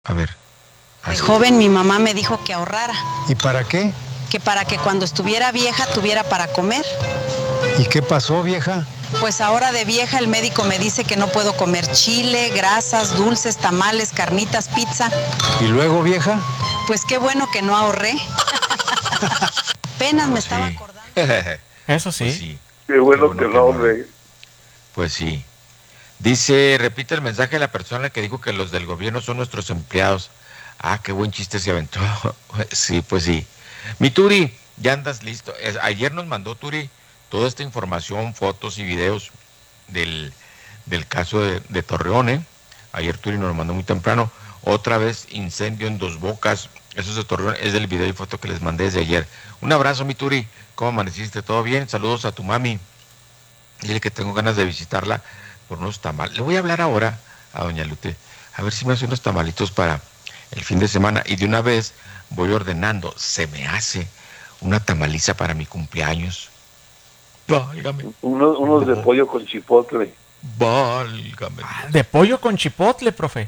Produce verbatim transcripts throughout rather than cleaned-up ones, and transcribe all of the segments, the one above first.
A ver. De joven mi mamá me dijo que ahorrara. ¿Y para qué? Que para que cuando estuviera vieja tuviera para comer. ¿Y qué pasó, vieja? Pues ahora de vieja el médico me dice que no puedo comer chile, grasas, dulces, tamales, carnitas, pizza. ¿Y luego, vieja? Pues qué bueno que no ahorré. Apenas me Pues estaba sí. acordando. Eso sí. Pues sí. Qué bueno, Qué bueno que que no, no, hombre. Pues sí. Dice, repite el mensaje de la persona que dijo que los del gobierno son nuestros empleados. Ah, qué buen chiste se aventó. Sí, pues sí. Mi Turi, ya andas listo. Es- ayer nos mandó Turi toda esta información, fotos y videos del, del caso de, de Torreón, ¿eh? Ayer Turi nos lo mandó muy temprano. Otra vez incendio en Dos Bocas. Eso es de Torreón, es del video y foto que les mandé desde ayer. Un abrazo, mi Turi. ¿Cómo amaneciste? ¿Todo bien? Saludos a tu mami. Dile que tengo ganas de visitarla por unos tamales. Le voy a hablar ahora a doña Lute, a ver si me hace unos tamalitos para el fin de semana. Y de una vez voy ordenando, se me hace una tamaliza para mi cumpleaños. Válgame, Unos, unos de pollo con chipotle. válgame Ah, Dios. de pollo con chipotle, profe.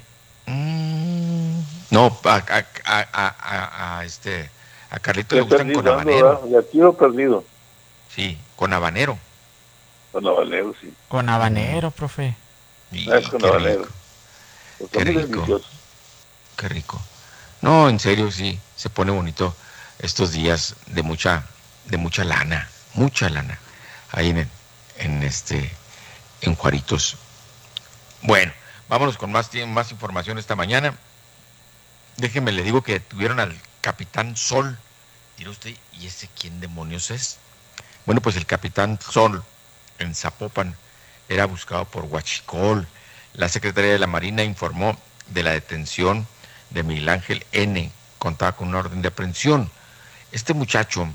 Mm, no, a, a, a, a, a este, a Carlito Le le he gustan con perdido, ando, habanero. ¿verdad? De tiro perdido. Sí, con habanero. Con habanero, sí. Con habanero, profe. Y Ah, es con qué habanero. rico, Pues qué son muy rico. deliciosos. Qué rico. No, en serio, sí, se pone bonito estos días de mucha, de mucha lana, mucha lana, ahí en, en este, en Juaritos. Bueno, vámonos con más, más información esta mañana. Déjenme, le digo que tuvieron al Capitán Sol. Dirá usted, ¿y ese quién demonios es? Bueno, pues el Capitán Sol en Zapopan era buscado por Huachicol. La Secretaría de la Marina informó de la detención de Miguel Ángel N. Contaba con una orden de aprehensión. Este muchacho,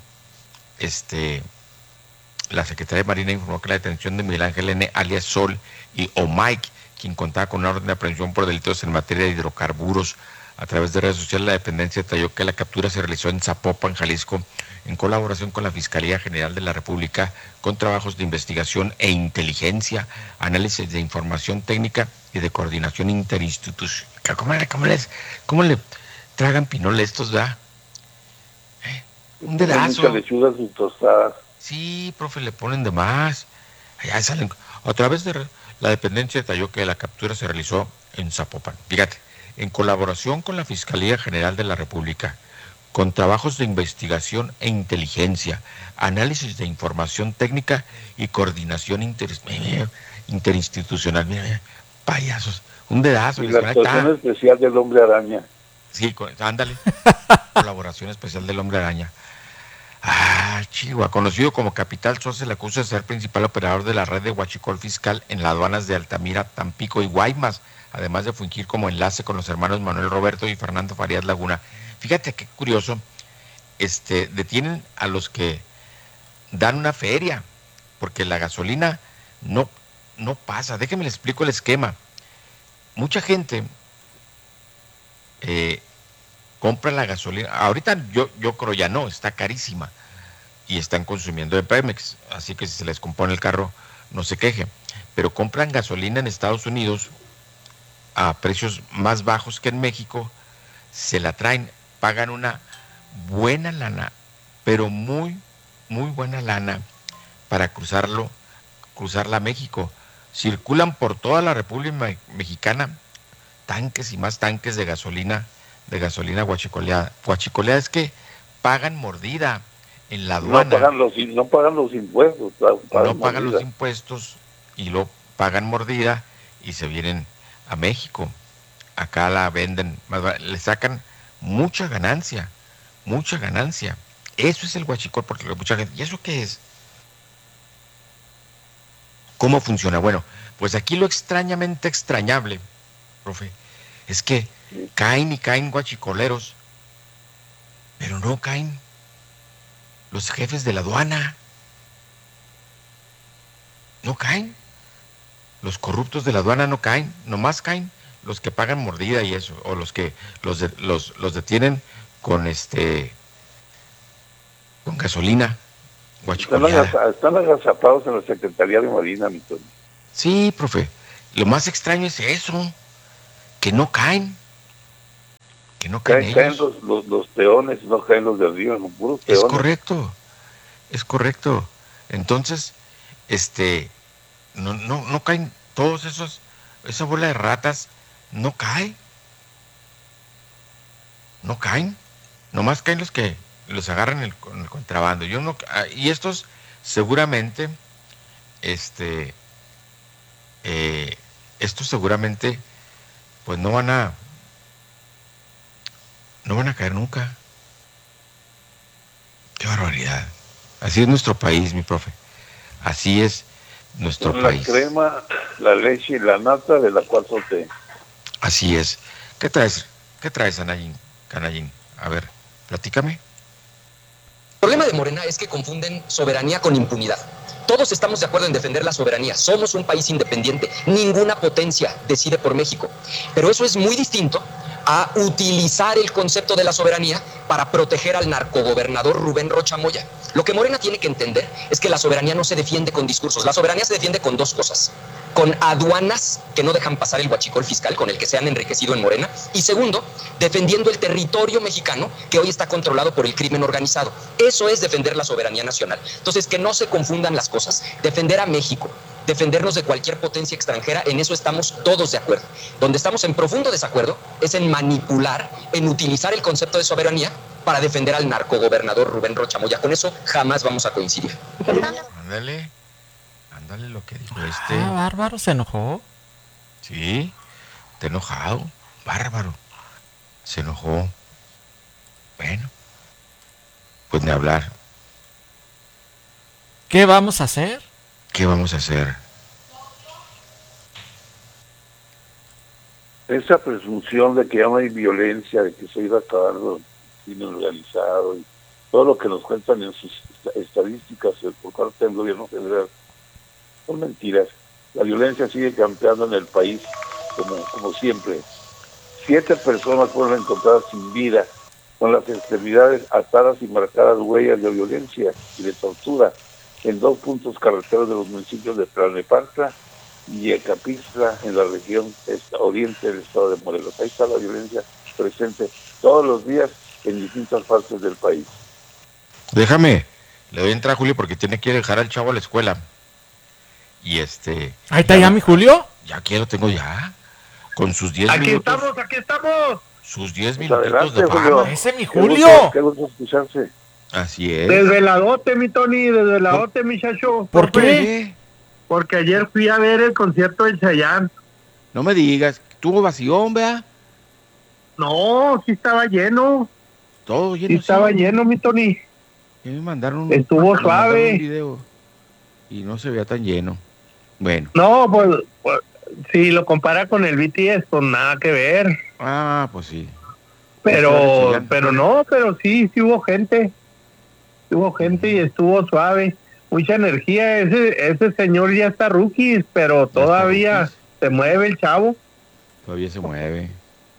este, la Secretaría de Marina informó que la detención de Miguel Ángel N. alias Sol y O. Mike, quien contaba con una orden de aprehensión por delitos en materia de hidrocarburos. A través de redes sociales, la dependencia detalló que la captura se realizó en Zapopan, Jalisco, en colaboración con la Fiscalía General de la República, con trabajos de investigación e inteligencia, análisis de información técnica y de coordinación interinstitucional. ¿Cómo le, cómo les, cómo le tragan pinole estos, da? ¿Eh? Un Con mucha dedazo. lechuga sus tostadas. Sí, profe, le ponen de más. Allá salen. A través de re- la dependencia detalló que la captura se realizó en Zapopan. Fíjate, en colaboración con la Fiscalía General de la República, con trabajos de investigación e inteligencia, análisis de información técnica y coordinación inter- interinstitucional. Mira, mira, payasos. Un dedazo. Y Les la ahí está. actuación especial del hombre araña. Sí, co- ándale. Colaboración especial del Hombre Araña. Ah, Chihuahua, conocido como Capital Sol, se le acusa de ser principal operador de la red de huachicol fiscal en las aduanas de Altamira, Tampico y Guaymas, además de fungir como enlace con los hermanos Manuel Roberto y Fernando Farías Laguna. Fíjate qué curioso, este, detienen a los que dan una feria, porque la gasolina no, no pasa. Déjenme les explico el esquema. Mucha gente eh, compra la gasolina. Ahorita yo, yo creo ya no, está carísima y están consumiendo de Pemex, así que si se les compone el carro, no se queje. Pero compran gasolina en Estados Unidos a precios más bajos que en México, se la traen, pagan una buena lana, pero muy, muy buena lana para cruzarlo, cruzarla a México. Circulan por toda la República Me- Mexicana tanques y más tanques de gasolina, de gasolina guachicoleada. Guachicoleada es que pagan mordida en la No aduana, pagan los, no pagan los impuestos, no pagan pagan los mordida. impuestos y lo pagan mordida y se vienen a México. Acá la venden, más ba- le sacan mucha ganancia, mucha ganancia. Eso es el huachicol, porque mucha gente, ¿y eso qué es? ¿Cómo funciona? Bueno, pues aquí lo extrañamente extrañable, profe, es que caen y caen guachicoleros, pero no caen los jefes de la aduana, no caen. Los corruptos de la aduana no caen, nomás caen los que pagan mordida y eso, o los que los, de- los, los detienen con este con gasolina Están, guachicoleada. agaza- están agazapados en la Secretaría de Marina, mi Tony. Sí, profe. Lo más extraño es eso, que no caen. que no caen, caen, caen ellos. los, los, los peones, no caen los de arriba, los puros peones. Es correcto, es correcto. Entonces, este, no, no, no caen todos esos, esa bola de ratas, no cae, no caen, nomás caen los que los agarran el, con el contrabando. Yo no, y estos seguramente, este, eh, estos seguramente, pues no van a, no van a caer nunca. Qué barbaridad. Así es nuestro país, mi profe. Así es nuestro la país. La crema, la leche y la nata de la cuatro T. Así es. ¿Qué traes? ¿Qué traes, Anayín? Canallín? A ver, platícame. El problema de Morena es que confunden soberanía con impunidad. Todos estamos de acuerdo en defender la soberanía. Somos un país independiente. Ninguna potencia decide por México. Pero eso es muy distinto a utilizar el concepto de la soberanía para proteger al narcogobernador Rubén Rocha Moya. Lo que Morena tiene que entender es que la soberanía no se defiende con discursos. La soberanía se defiende con dos cosas. Con aduanas que no dejan pasar el huachicol fiscal con el que se han enriquecido en Morena. Y segundo, defendiendo el territorio mexicano que hoy está controlado por el crimen organizado. Eso es defender la soberanía nacional. Entonces, que no se confundan las cosas. Defender a México, defendernos de cualquier potencia extranjera, en eso estamos todos de acuerdo. Donde estamos en profundo desacuerdo es en manipular, en utilizar el concepto de soberanía para defender al narcogobernador Rubén Rocha Moya. Con eso jamás vamos a coincidir. Ándale, ándale lo que dijo este. Ah, Bárbaro se enojó. Sí, está enojado, bárbaro. Se enojó. Bueno, pues ni hablar. ¿Qué vamos a hacer? ¿Qué vamos a hacer? Esa presunción de que ya no hay violencia, de que se iba a acabar el crimen organizado y todo lo que nos cuentan en sus estadísticas por parte del gobierno federal son mentiras. La violencia sigue campeando en el país como, como siempre. Siete personas fueron encontradas sin vida, con las extremidades atadas y marcadas huellas de violencia y de tortura en dos puntos carreteros de los municipios de Tlalnepantla y Ecapixtla, en la región oriente del estado de Morelos. Ahí está la violencia presente todos los días en distintas partes del país. Déjame, le doy entrada a Julio porque tiene que dejar al chavo a la escuela. Y este... Ahí está ya mi Julio. Ya quiero, tengo ya. Con sus diez aquí minutos. Aquí estamos, aquí estamos. Sus diez Pues minutitos adelante, de Julio. fama. Ese mi Qué Julio. gusto, qué gusto escucharse. Así es. Desveladote, mi Tony, desveladote, muchacho. ¿Por ¿Por qué? qué? Porque ayer fui a ver el concierto del Chayanne. No me digas. Tuvo vacío, vea. No, sí estaba lleno. Todo lleno. Sí estaba sí. lleno, mi Tony. Y me mandaron un, Estuvo me mandaron suave. un video y no se veía tan lleno. Bueno. No, pues, pues, si lo compara con el B T S, pues nada que ver. Ah, pues sí. Pero, pero no, pero sí, sí hubo gente. Sí hubo gente y estuvo suave. Mucha energía. Ese ese señor ya está rookies, pero todavía rookies. se mueve el chavo. Todavía se mueve.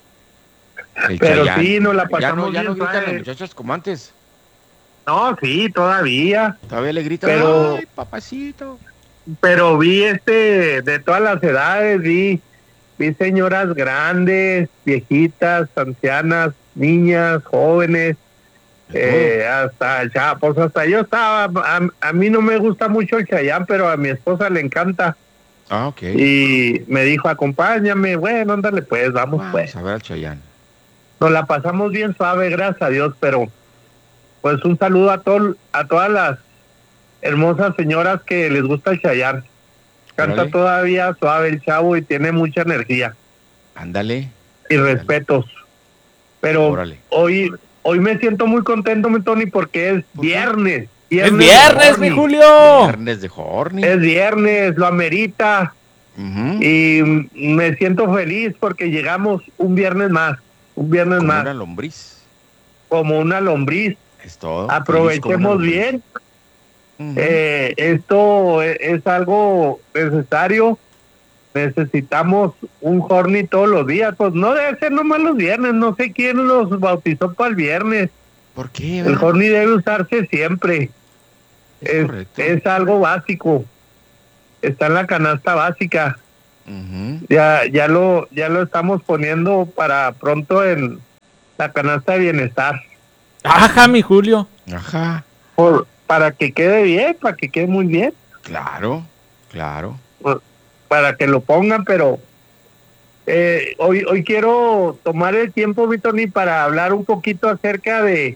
El Pero Chayanne. sí, nos la Ya pasamos no, ya no bien gritan suave. las muchachas como antes. No, sí, todavía. Todavía le gritan, Pero- ay, papacito. Pero vi este, de todas las edades, vi, vi señoras grandes, viejitas, ancianas, niñas, jóvenes, eh, hasta el Cha- pues hasta yo estaba, a, a mí no me gusta mucho el Chayanne, pero a mi esposa le encanta. Ah, ok. Y me dijo, acompáñame, bueno, ándale pues, vamos, Vamos pues. a ver al Chayanne. Nos la pasamos bien suave, gracias a Dios, pero pues un saludo a, todo, a todas las hermosas señoras que les gusta el Chayanne. Canta Órale. todavía suave el chavo y tiene mucha energía Ándale. y respetos. Pero Órale. hoy hoy me siento muy contento, mi Tony, porque es ¿Por qué? viernes. Es de viernes, mi horny. Julio. Viernes de Horny. Es viernes, lo amerita. Ujú. Y me siento feliz porque llegamos un viernes más. Un viernes Como más. una lombriz. Como una lombriz. Es todo. Feliz como una Aprovechemos lombriz. bien. Ujú. Eh, esto es, es algo necesario. Necesitamos un horny todos los días. Pues no debe ser nomás los viernes. No sé quién los bautizó para el viernes. ¿Por qué? El verdad? horny debe usarse siempre. Es Es, correcto. es algo básico. Está en la canasta básica. Ujú. Ya ya lo ya lo estamos poniendo para pronto en la canasta de bienestar. Ajá, mi Julio. Ajá, Por, para que quede bien, para que quede muy bien. claro, claro. Por- para que lo pongan, pero eh, hoy, hoy quiero tomar el tiempo, Vitoni, para hablar un poquito acerca de,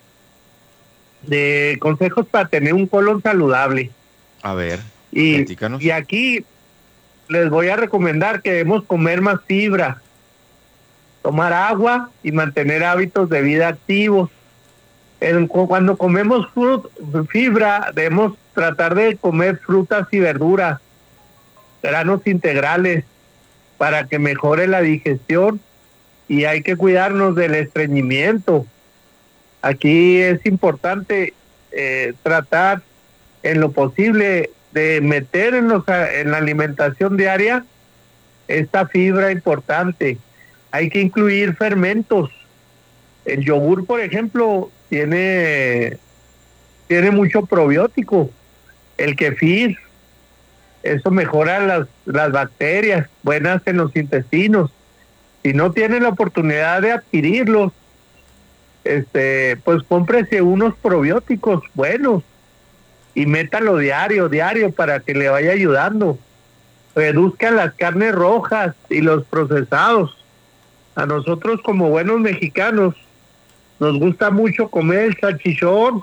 de consejos para tener un colon saludable. A ver, Y, platícanos. y aquí les voy a recomendar que debemos comer más fibra, tomar agua y mantener hábitos de vida activos. En, cuando comemos frut, fibra, debemos tratar de comer frutas y verduras, granos integrales, para que mejore la digestión, y hay que cuidarnos del estreñimiento. Aquí es importante eh, tratar en lo posible de meter en, los, en la alimentación diaria esta fibra importante. Hay que incluir fermentos. El yogur, por ejemplo, tiene, tiene mucho probiótico. El kefir, eso mejora las, las bacterias buenas en los intestinos. Si no tienen la oportunidad de adquirirlos, este, pues cómprese unos probióticos buenos y métalo diario, diario, para que le vaya ayudando. Reduzca las carnes rojas y los procesados. A nosotros, como buenos mexicanos, nos gusta mucho comer el salchichón,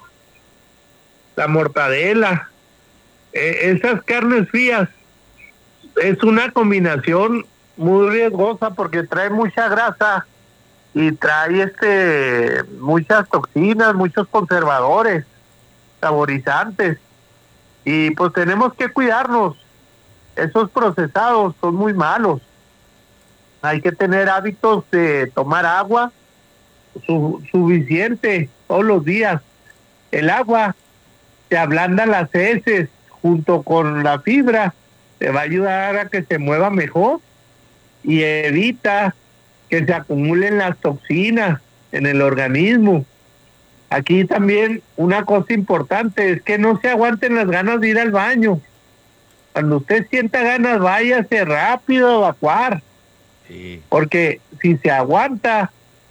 la mortadela, eh, esas carnes frías. Es una combinación muy riesgosa porque trae mucha grasa y trae este muchas toxinas, muchos conservadores, saborizantes, y pues tenemos que cuidarnos. Esos procesados son muy malos. Hay que tener hábitos de tomar agua su, suficiente todos los días. El agua te ablanda las heces junto con la fibra, te va a ayudar a que se mueva mejor y evita que se acumulen las toxinas en el organismo. Aquí también una cosa importante es que no se aguanten las ganas de ir al baño. Cuando usted sienta ganas, váyase rápido a evacuar. Sí. Porque si se aguanta,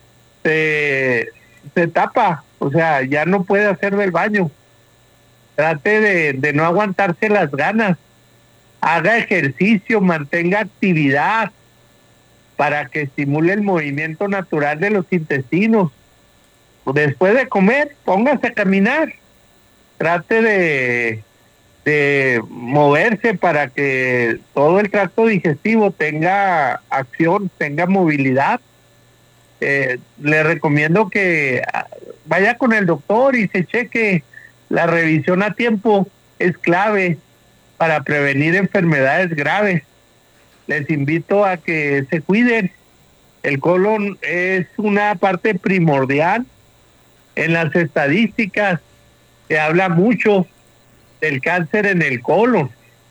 se, se tapa, o sea, ya no puede hacer del baño. Trate de, de no aguantarse las ganas. Haga ejercicio, mantenga actividad para que estimule el movimiento natural de los intestinos. Después de comer, póngase a caminar. Trate de, de moverse para que todo el tracto digestivo tenga acción, tenga movilidad. Eh, le recomiendo que vaya con el doctor y se cheque. La revisión a tiempo es clave para prevenir enfermedades graves. Les invito a que se cuiden. El colon es una parte primordial. En las estadísticas se habla mucho del cáncer en el colon.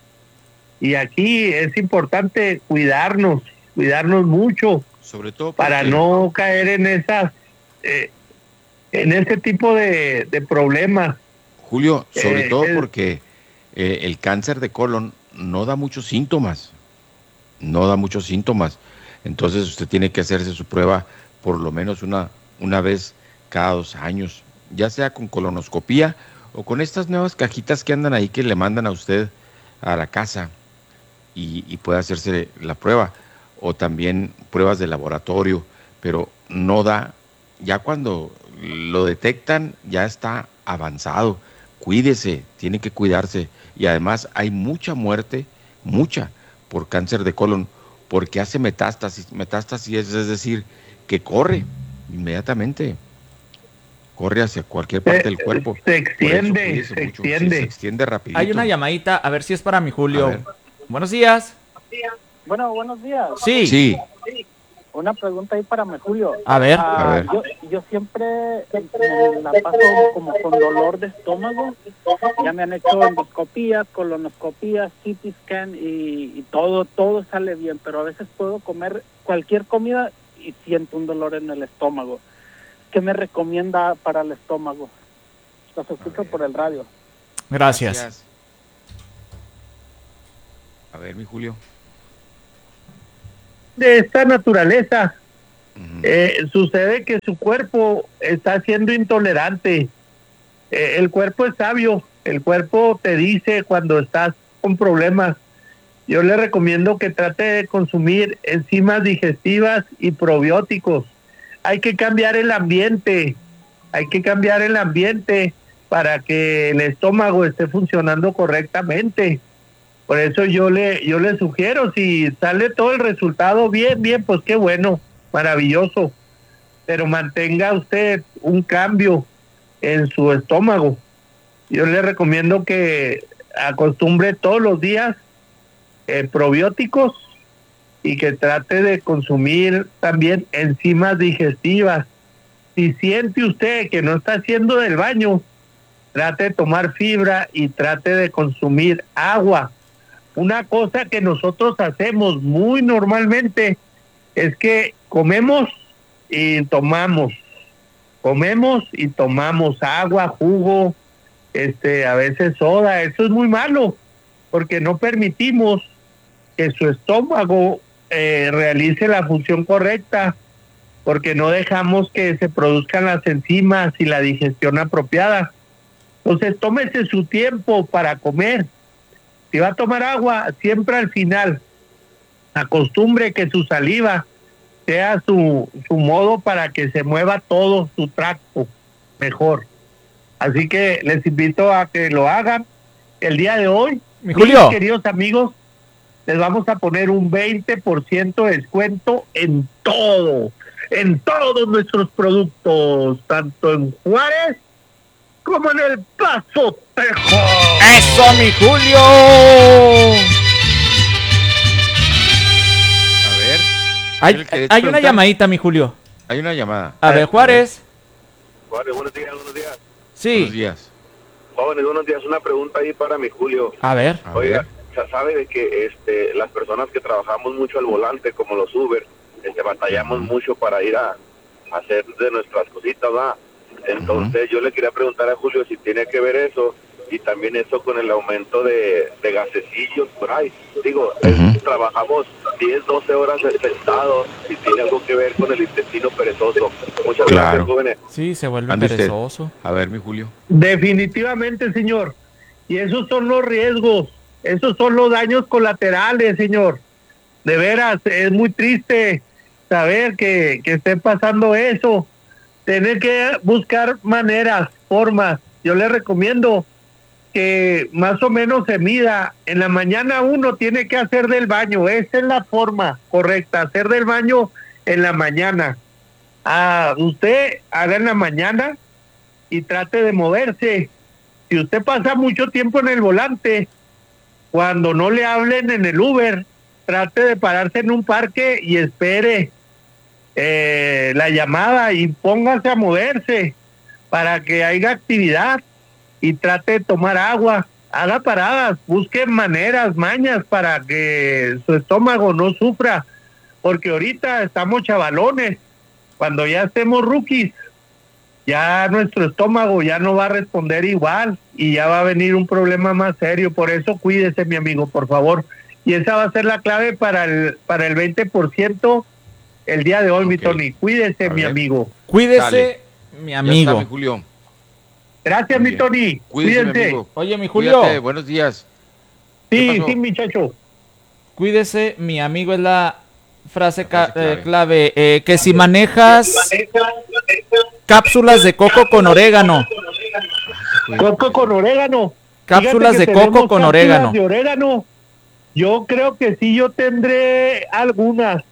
Y aquí es importante cuidarnos, cuidarnos mucho, Sobre todo para porque- no caer en esas, eh, en ese tipo de, de problemas. Julio, sobre Eh, todo es- porque eh, el cáncer de colon no da muchos síntomas, no da muchos síntomas. Entonces usted tiene que hacerse su prueba por lo menos una, una vez cada dos años, ya sea con colonoscopía o con estas nuevas cajitas que andan ahí que le mandan a usted a la casa y, y puede hacerse la prueba, o también pruebas de laboratorio, pero no da, ya cuando lo detectan ya está avanzado. Cuídese, tiene que cuidarse, y además hay mucha muerte, mucha, por cáncer de colon, porque hace metástasis. Metástasis es, es decir, que corre inmediatamente, corre hacia cualquier parte del cuerpo. Se Por eso extiende, cuídese se mucho. Sí, extiende. se extiende rapidito. Hay una llamadita, a ver si es para mi Julio. A ver. Buenos días. Bueno, buenos días. Sí. Sí, Una pregunta ahí para mi Julio. A ver. Ah, A ver. Yo, yo siempre me la paso como con dolor de estómago. Ya me han hecho endoscopías, colonoscopías, C T scan y, y todo, todo sale bien, pero a veces puedo comer cualquier comida y siento un dolor en el estómago. ¿Qué me recomienda para el estómago? Los escucho por el radio. Gracias. A ver, mi Julio. De esta naturaleza, Uh-huh. Eh, sucede que su cuerpo está siendo intolerante. Eh, el cuerpo es sabio, el cuerpo te dice cuando estás con problemas. Yo le recomiendo que trate de consumir enzimas digestivas y probióticos. Hay que cambiar el ambiente, hay que cambiar el ambiente para que el estómago esté funcionando correctamente. Por eso yo le yo le sugiero, si sale todo el resultado bien, bien, pues qué bueno, maravilloso. Pero mantenga usted un cambio en su estómago. Yo le recomiendo que acostumbre todos los días eh, probióticos y que trate de consumir también enzimas digestivas. Si siente usted que no está haciendo del baño, trate de tomar fibra y trate de consumir agua. Una cosa que nosotros hacemos muy normalmente es que comemos y tomamos, comemos y tomamos agua, jugo, este, a veces soda. Eso es muy malo porque no permitimos que su estómago eh, realice la función correcta, porque no dejamos que se produzcan las enzimas y la digestión apropiada. Entonces, tómese su tiempo para comer. Si va a tomar agua, siempre al final. Acostumbre que su saliva sea su, su modo para que se mueva todo su tracto mejor. Así que les invito a que lo hagan. El día de hoy, Mi Julio, mis queridos amigos, les vamos a poner un veinte por ciento de descuento en todo, en todos nuestros productos, tanto en Juárez como en El Paso, Texas. ¡Eso, mi Julio! A ver. Hay, hay, hay una llamadita, mi Julio. Hay una llamada. A ver, Juárez. Juárez, buenos días, buenos días. Sí. Buenos días. Jóvenes, buenos días. Una pregunta ahí para mi Julio. A ver. Oiga, ya sabe de que este, las personas que trabajamos mucho al volante, como los Uber, este, batallamos uh-huh. mucho para ir a, a hacer de nuestras cositas, ¿va? Entonces uh-huh. yo le quería preguntar a Julio si tiene que ver eso y también eso con el aumento de, de gasecillos por ahí. Digo, uh-huh. trabajamos diez, doce horas sentados y tiene algo que ver con el intestino perezoso. Muchas claro. gracias, jóvenes. Sí, se vuelve perezoso. Usted? A ver, mi Julio. Definitivamente, señor. Y esos son los riesgos, esos son los daños colaterales, señor. De veras, es muy triste saber que, que esté pasando eso. Tener que buscar maneras, formas. Yo le recomiendo que más o menos se mida. En la mañana uno tiene que hacer del baño. Esa es la forma correcta, hacer del baño en la mañana. Ah, usted haga en la mañana y trate de moverse. Si usted pasa mucho tiempo en el volante, cuando no le hablen en el Uber, trate de pararse en un parque y espere eh, la llamada y póngase a moverse para que haya actividad y trate de tomar agua. Haga paradas, busque maneras, mañas para que su estómago no sufra, porque ahorita estamos chavalones. Cuando ya estemos rookies, ya nuestro estómago ya no va a responder igual y ya va a venir un problema más serio. Por eso cuídese, mi amigo, por favor. Y esa va a ser la clave para el para el veinte por ciento el día de hoy, okay. mi Tony. Cuídese, a mi ver. amigo. Cuídese, Dale. mi amigo. Ya está, mi Julio. Gracias, mi Tony. Cuídese, Cuídense. Mi amigo. Oye, mi Julio. Cuídate, buenos días. Sí, sí, muchacho. Cuídese, mi amigo, es la frase, la frase ca- clave, eh, clave eh, que si manejas cápsulas de coco con orégano. Coco con orégano. Cápsulas de coco con orégano. De orégano. Yo creo que sí, yo tendré algunas.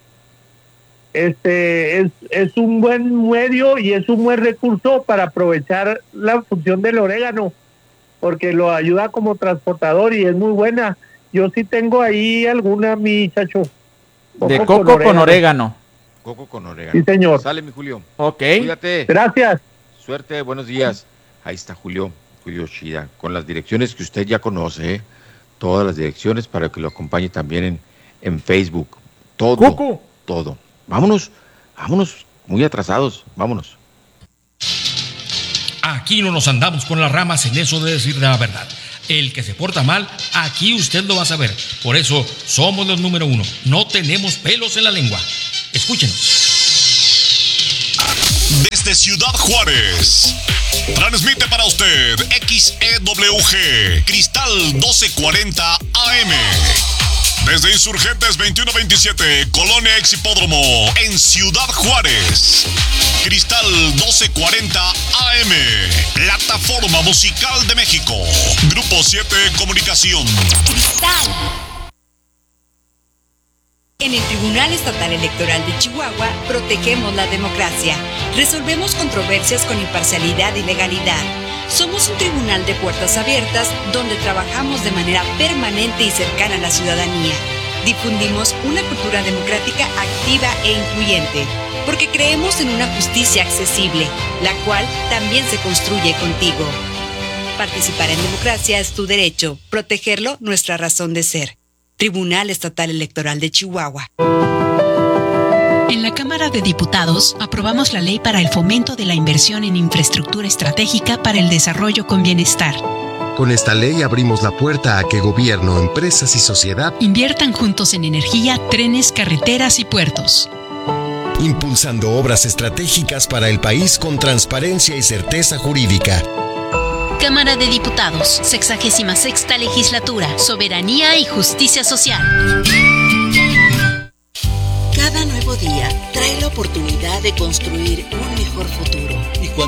Este es, es un buen medio y es un buen recurso para aprovechar la función del orégano, porque lo ayuda como transportador y es muy buena. Yo sí tengo ahí alguna, mi chacho. De coco con orégano. con orégano. Coco con orégano. Sí, señor. Sale, mi Julio. Ok. Cuídate. Gracias. Suerte, buenos días. Ahí está Julio, Julio Shida, con las direcciones que usted ya conoce, ¿eh? Todas las direcciones para que lo acompañe también en, en Facebook. Todo, Cucu. todo. Vámonos, vámonos, muy atrasados, vámonos. Aquí no nos andamos con las ramas en eso de decir la verdad. El que se porta mal, aquí usted lo va a saber. Por eso somos los número uno. No tenemos pelos en la lengua. Escúchenos. desde Ciudad Juárez. Transmite para usted X E W G, Cristal doce cuarenta A M. Desde Insurgentes veintiuno veintisiete, Colonia Ex Hipódromo, en Ciudad Juárez. Cristal doce cuarenta A M, Plataforma Musical de México. Grupo siete Comunicación. Cristal. En el Tribunal Estatal Electoral de Chihuahua protegemos la democracia. Resolvemos controversias con imparcialidad y legalidad. Somos un tribunal de puertas abiertas donde trabajamos de manera permanente y cercana a la ciudadanía. Difundimos una cultura democrática activa e incluyente, porque creemos en una justicia accesible, la cual también se construye contigo. Participar en democracia es tu derecho, protegerlo nuestra razón de ser. Tribunal Estatal Electoral de Chihuahua. En la Cámara de Diputados aprobamos la ley para el fomento de la inversión en infraestructura estratégica para el desarrollo con bienestar. Con esta ley abrimos la puerta a que gobierno, empresas y sociedad inviertan juntos en energía, trenes, carreteras y puertos. Impulsando obras estratégicas para el país con transparencia y certeza jurídica. Cámara de Diputados, sexagésima sexta legislatura, soberanía y justicia social. Cada nuevo día trae la oportunidad de construir un mejor futuro. Y cuando